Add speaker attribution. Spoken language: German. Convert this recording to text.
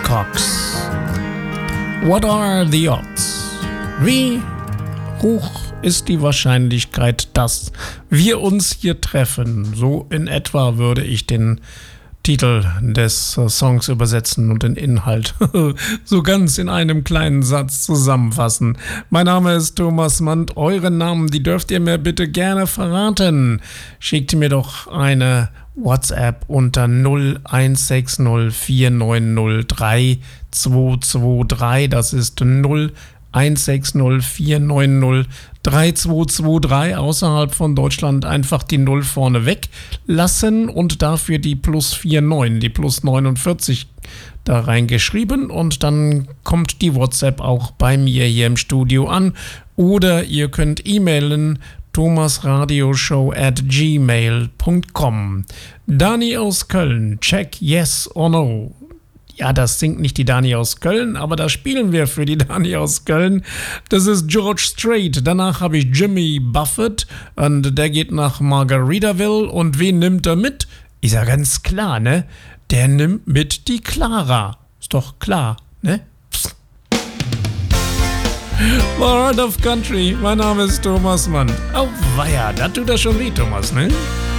Speaker 1: Buzzcocks. What are the odds? Wie hoch ist die Wahrscheinlichkeit, dass wir uns hier treffen? So in etwa würde ich den Titel des Songs übersetzen und den Inhalt so ganz in einem kleinen Satz zusammenfassen. Mein Name ist Thomas Mann. Euren Namen, die dürft ihr mir bitte gerne verraten. Schickt mir doch eine WhatsApp unter 0160 490 3223. Das ist 0160 490 3223. Außerhalb von Deutschland einfach die 0 vorne weglassen und dafür die plus 49, die plus 49 da reingeschrieben und dann kommt die WhatsApp auch bei mir hier im Studio an. Oder ihr könnt e-mailen thomasradioshow@gmail.com. Dani aus Köln, check yes or no. Ja, das singt nicht die Dani aus Köln, aber da spielen wir für die Dani aus Köln. Das ist George Strait. Danach habe ich Jimmy Buffett und der geht nach Margaritaville. Und wen nimmt er mit? Ist ja ganz klar, ne? Der nimmt mit die Clara. Ist doch klar, ne? The Heart of Country. Mein Name ist Thomas Mann. Oh weia, da tut er schon weh, Thomas, ne?